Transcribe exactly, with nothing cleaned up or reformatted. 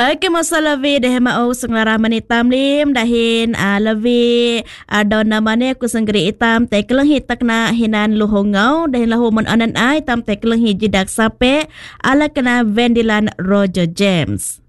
Okey, masa lebih dah mau sengarah manitam lim dahin a lebih ada namanya aku senggeri hitam tekeleng hitak na hinan luhongau dahin lahu mon anan ai tam tekeleng hijidak sape ala kena Vendilan Roger James.